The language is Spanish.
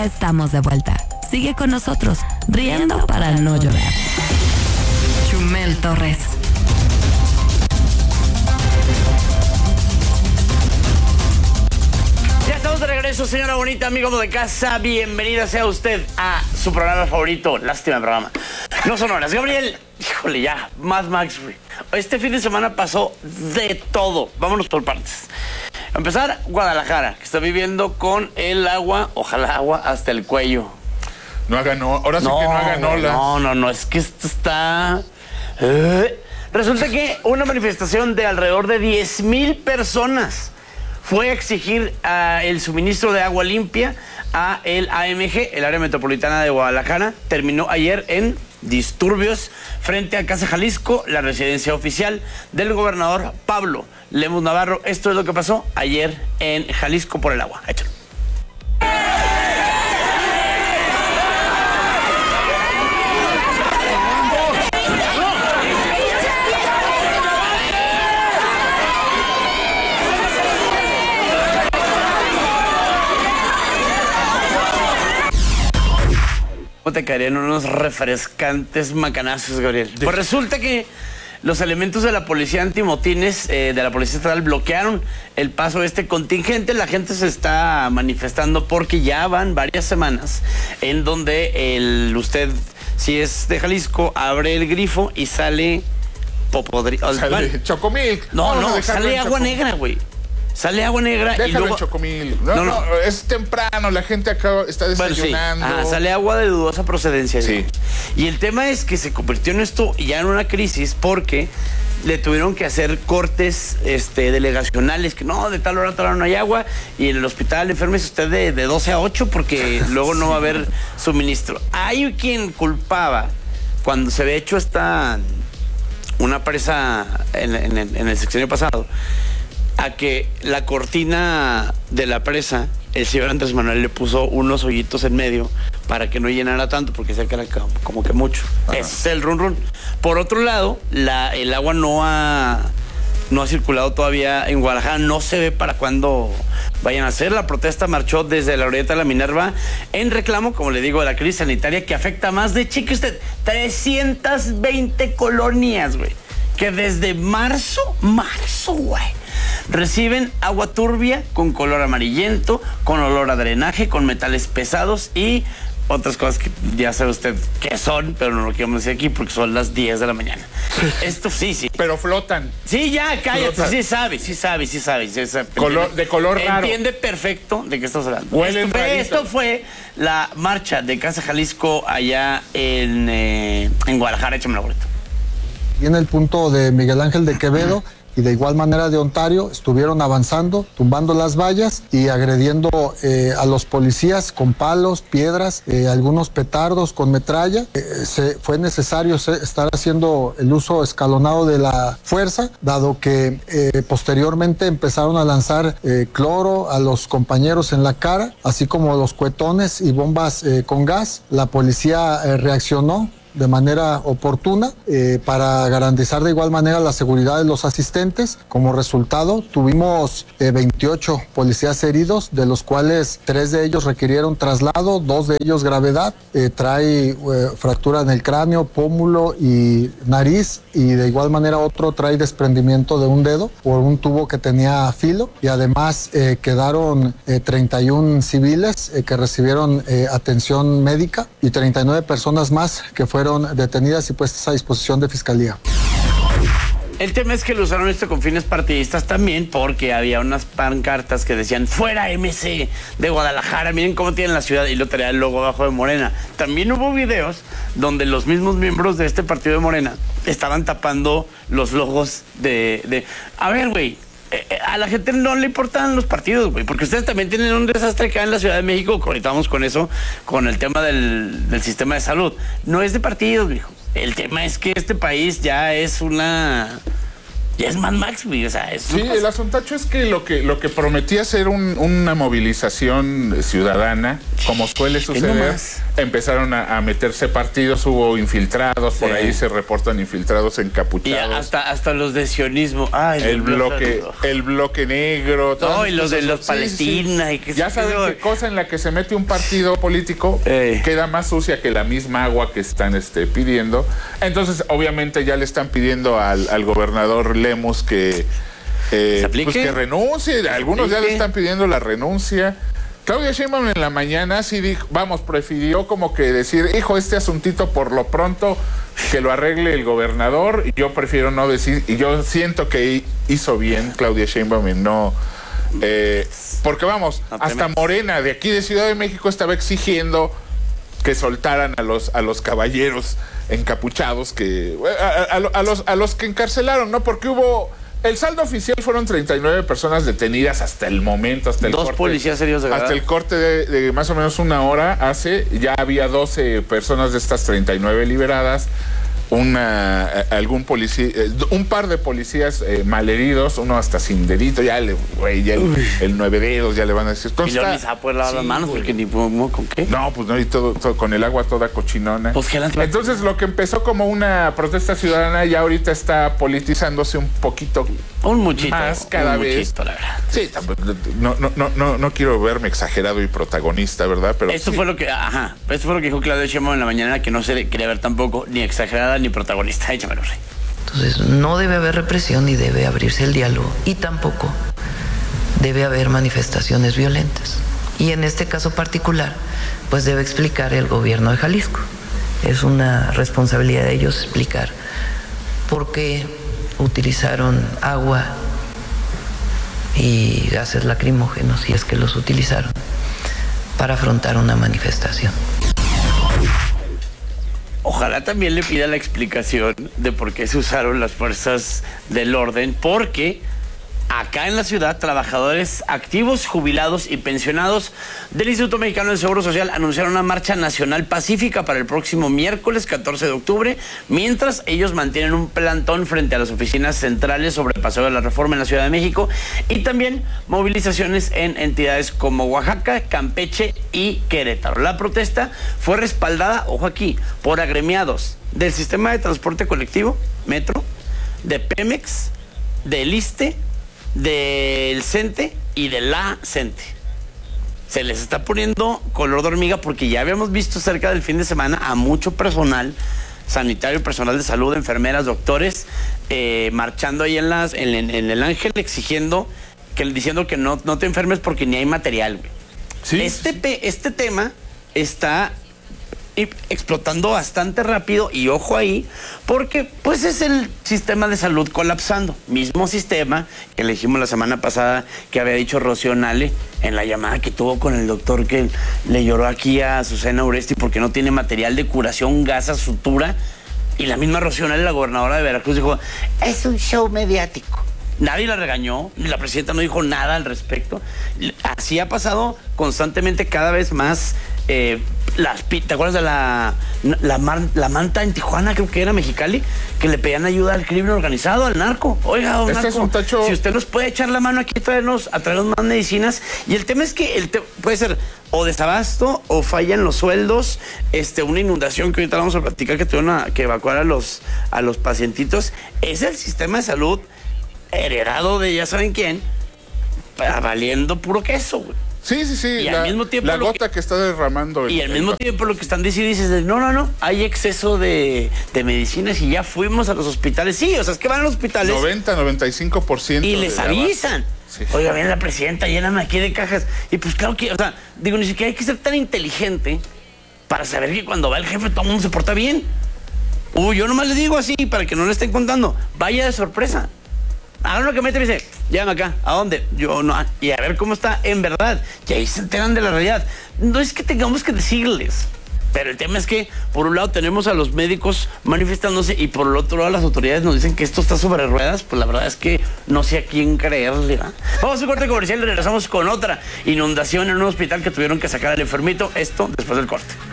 estamos de vuelta. Sigue con nosotros, riendo para no llorar. Chumel Torres. Ya estamos de regreso, señora bonita, amigo de casa. Bienvenida sea usted a su programa favorito. Lástima el programa. No son horas. Gabriel, híjole, ya, Mad Max, güey. Este fin de semana pasó de todo. Vámonos por partes. A empezar, Guadalajara, que está viviendo con el agua, ojalá agua hasta el cuello. No hagan olas. Ahora sí que no hagan olas. No, es que esto está... Resulta que una manifestación de alrededor de 10,000 personas fue a exigir el suministro de agua limpia a el AMG, el Área Metropolitana de Guadalajara. Terminó ayer en disturbios frente a Casa Jalisco, la residencia oficial del gobernador Pablo Lemus Navarro. Esto es lo que pasó ayer en Jalisco por el agua. Échalo. Te caerían unos refrescantes macanazos, Gabriel. Pues resulta que los elementos de la policía antimotines, de la policía estatal, bloquearon el paso de este contingente. La gente se está manifestando porque ya van varias semanas en donde usted, si es de Jalisco, abre el grifo y sale popodrido. Sale Chocomilk. No, sale agua negra, güey. Sale agua negra. Déjalo y luego... en Chocomilk. No, es temprano, la gente acá está desayunando. Bueno, sí. Sale agua de dudosa procedencia. Sí. Y el tema es que se convirtió en esto ya en una crisis porque le tuvieron que hacer cortes delegacionales, que no, de tal hora a tal hora no hay agua, y en el hospital enférmese usted de 12 a 8 porque luego no va a haber suministro. Hay quien culpaba cuando se había hecho una presa en el sexenio pasado, a que la cortina de la presa, el señor Andrés Manuel le puso unos hoyitos en medio para que no llenara tanto, porque sé que era como que mucho. Ese es el run. Por otro lado, el agua no ha circulado todavía en Guadalajara. No se ve para cuándo vayan a hacer. La protesta marchó desde la orilleta de la Minerva en reclamo, como le digo, de la crisis sanitaria que afecta a más de, cheque usted, 320 colonias, güey, que desde marzo, güey, reciben agua turbia con color amarillento, con olor a drenaje, con metales pesados y otras cosas que ya sabe usted qué son, pero no lo queremos decir aquí porque son las 10 de la mañana. Esto sí. Pero flotan. Sí, ya, cállate. Flotan. Sí sabe. De color raro. Entiende perfecto de qué estamos hablando. Esto fue la marcha de Casa Jalisco allá en Guadalajara. Échame la boleta. Y en el punto de Miguel Ángel de Quevedo y de igual manera de Ontario estuvieron avanzando, tumbando las vallas y agrediendo a los policías con palos, piedras, algunos petardos con metralla. Fue necesario estar haciendo el uso escalonado de la fuerza, dado que posteriormente empezaron a lanzar cloro a los compañeros en la cara, así como los cuetones y bombas con gas. La policía reaccionó de manera oportuna para garantizar de igual manera la seguridad de los asistentes. Como resultado, tuvimos 28 policías heridos, de los cuales 3 de ellos requirieron traslado, 2 de ellos gravedad. Trae fractura en el cráneo, pómulo y nariz, y de igual manera otro trae desprendimiento de un dedo por un tubo que tenía filo, y además quedaron 31 civiles que recibieron atención médica y 39 personas más que fueron detenidas y puestas a disposición de Fiscalía. El tema es que lo usaron esto con fines partidistas también, porque había unas pancartas que decían fuera MC de Guadalajara, miren cómo tienen la ciudad, y lo traía el logo abajo de Morena. También hubo videos donde los mismos miembros de este partido de Morena estaban tapando los logos de... A ver, güey, a la gente no le importan los partidos, güey, porque ustedes también tienen un desastre acá en la Ciudad de México. Ahorita vamos con eso, con el tema del sistema de salud. No es de partidos, mijo. El tema es que este país ya es Ya es Mad Max, güey, o sea, Sí, el asuntacho es que lo que prometía ser una movilización ciudadana, como suele suceder, empezaron a meterse partidos, hubo infiltrados, por ahí se reportan infiltrados encapuchados. Y hasta los de sionismo. Ay, el bloque negro. No, y los de los Palestina. Y que ya saben qué cosa en la que se mete un partido político queda más sucia que la misma agua que están pidiendo. Entonces, obviamente, ya le están pidiendo al gobernador Lemus que renuncie. Algunos ya le están pidiendo la renuncia. Claudia Sheinbaum en la mañana sí dijo, prefirió como que decir, hijo, este asuntito por lo pronto que lo arregle el gobernador, y yo prefiero no decir, y yo siento que hizo bien Claudia Sheinbaum en no... porque hasta Morena de aquí de Ciudad de México estaba exigiendo que soltaran a los caballeros encapuchados, a los que encarcelaron, ¿no? Porque el saldo oficial fueron 39 personas detenidas hasta el momento, hasta el corte. 2 policías heridos de verdad. Hasta el corte de más o menos una hora ya había 12 personas de estas 39 liberadas. Algún policía, un par de policías malheridos, uno hasta sin dedito, el 9 dedos ya le van a decir. Y luego ni se va a poder lavar las manos porque ni con qué. No, pues no, y todo con el agua toda cochinona. Pues, entonces lo que empezó como una protesta ciudadana ya ahorita está politizándose un poquito. Un muchito más cada vez. Muchito, la verdad. Sí, no quiero verme exagerado y protagonista, ¿verdad? Pero esto fue lo que dijo Claudia Sheinbaum en la mañana, que no se le quería ver tampoco ni exagerada ni protagonista. Échamelo, Rey. Entonces, no debe haber represión ni debe abrirse el diálogo, y tampoco debe haber manifestaciones violentas. Y en este caso particular, pues debe explicar el gobierno de Jalisco. Es una responsabilidad de ellos explicar por qué utilizaron agua y gases lacrimógenos, si es que los utilizaron, para afrontar una manifestación. Ojalá también le pida la explicación de por qué se usaron las fuerzas del orden, porque acá en la ciudad, trabajadores activos, jubilados y pensionados del Instituto Mexicano del Seguro Social anunciaron una marcha nacional pacífica para el próximo miércoles 14 de octubre, mientras ellos mantienen un plantón frente a las oficinas centrales sobre el Paseo de la Reforma en la Ciudad de México, y también movilizaciones en entidades como Oaxaca, Campeche y Querétaro. La protesta fue respaldada, ojo aquí, por agremiados del sistema de transporte colectivo, Metro, de Pemex, del ISSSTE, del CENTE y de la CENTE. Se les está poniendo color de hormiga porque ya habíamos visto cerca del fin de semana a mucho personal sanitario, personal de salud, enfermeras, doctores, marchando ahí en el Ángel, diciendo que no te enfermes porque ni hay material, güey. Sí, este tema está explotando bastante rápido, y ojo ahí, porque pues es el sistema de salud colapsando. Mismo sistema que le dijimos la semana pasada que había dicho Rocío Nale en la llamada que tuvo con el doctor que le lloró aquí a Susana Uresti porque no tiene material de curación, gasa, sutura, y la misma Rocío Nale, la gobernadora de Veracruz, dijo, es un show mediático. Nadie la regañó, ni la presidenta no dijo nada al respecto. Así ha pasado constantemente, cada vez más. ¿Te acuerdas de la manta en Tijuana, creo que era Mexicali, que le pedían ayuda al crimen organizado, al narco? Oiga, don narco, es un tacho... si usted nos puede echar la mano aquí a traernos más medicinas. Y el tema es que puede ser o desabasto o falla en los sueldos, una inundación que ahorita vamos a platicar, que tuvieron que evacuar a los pacientitos. Es el sistema de salud heredado de ya saben quién, valiendo puro queso, güey. Sí. Y al mismo tiempo la gota que está derramando. Y al mismo tiempo lo que están diciendo, dices, no, hay exceso de medicinas y ya fuimos a los hospitales. Sí, o sea, es que van a los hospitales. 95%. Y les avisan. Sí. Oiga, viene la presidenta, lléname aquí de cajas. Y pues claro que, ni siquiera hay que ser tan inteligente para saber que cuando va el jefe todo el mundo se porta bien. Yo nomás les digo así, para que no le estén contando. Vaya de sorpresa. Hagan lo que me dice, llévame acá. ¿A dónde? Yo no. Y a ver cómo está en verdad. Y ahí se enteran de la realidad. No es que tengamos que decirles, pero el tema es que por un lado tenemos a los médicos manifestándose y por el otro lado las autoridades nos dicen que esto está sobre ruedas. Pues la verdad es que no sé a quién creerle, ¿verdad? Vamos a un corte comercial y regresamos con otra inundación en un hospital que tuvieron que sacar al enfermito. Esto después del corte.